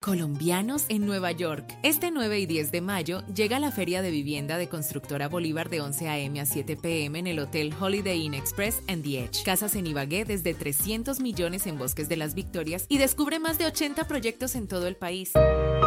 Colombianos en Nueva York. Este 9 y 10 de mayo llega la Feria de Vivienda de Constructora Bolívar de 11 a.m. a 7 p.m. en el Hotel Holiday Inn Express and The Edge. Casas en Ibagué desde 300 millones en Bosques de las Victorias y descubre más de 80 proyectos en todo el país.